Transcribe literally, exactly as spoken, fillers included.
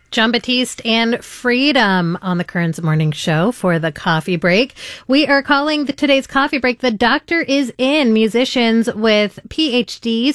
Jon Batiste and Freedom on the Kearns Morning Show for the coffee break. We are calling the, today's coffee break, The Doctor is In. Musicians with P H Ds